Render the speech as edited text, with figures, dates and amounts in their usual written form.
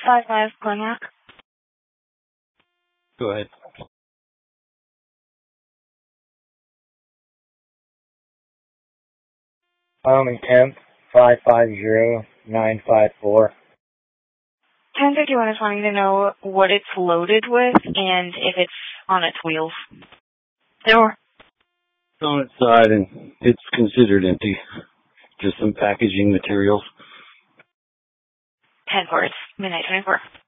55 Glenrock. Go ahead. Temp 550954. 1051 is wanting to know what it's loaded with and if it's on its wheels. There. It's on its side and it's considered empty. Just some packaging materials. 10-4, it's midnight 24.